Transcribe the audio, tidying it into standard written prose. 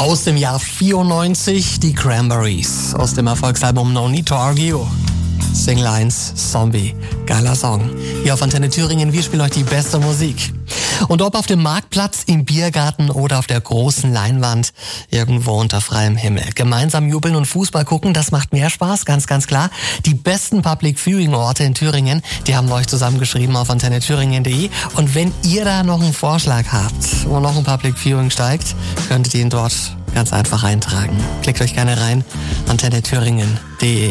Aus dem Jahr 94, die Cranberries. Aus dem Erfolgsalbum No Need to Argue. Single 1, Zombie. Geiler Song. Hier auf Antenne Thüringen, wir spielen euch die beste Musik. Und ob auf dem Marktplatz, im Biergarten oder auf der großen Leinwand, irgendwo unter freiem Himmel. Gemeinsam jubeln und Fußball gucken, das macht mehr Spaß, ganz, ganz klar. Die besten Public Viewing Orte in Thüringen, die haben wir euch zusammengeschrieben auf antennethüringen.de. Und wenn ihr da noch einen Vorschlag habt, wo noch ein Public Viewing steigt, könntet ihr ihn dort ganz einfach eintragen. Klickt euch gerne rein, antennethüringen.de.